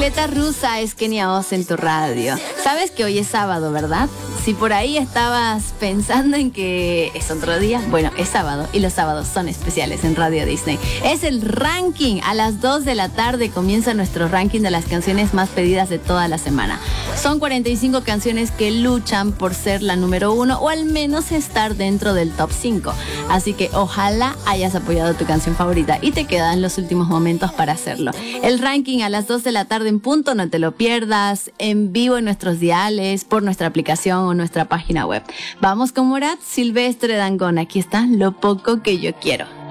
Ruleta Rusa es Kenia Oz en tu radio. Sabes que hoy es sábado, ¿verdad? Si por ahí estabas pensando en que es otro día, bueno, es sábado y los sábados son especiales en Radio Disney. Es el ranking. A las 2 de la tarde comienza nuestro ranking de las canciones más pedidas de toda la semana. Son 45 canciones que luchan por ser la número 1 o al menos estar dentro del top 5. Así que ojalá hayas apoyado tu canción favorita y te quedan los últimos momentos para hacerlo. El ranking a las 2 de la tarde en punto, no te lo pierdas, en vivo en nuestros diales, por nuestra aplicación o nuestra página web. Vamos con Morat, Silvestre Dangond. Aquí está Lo Poco Que Yo Quiero.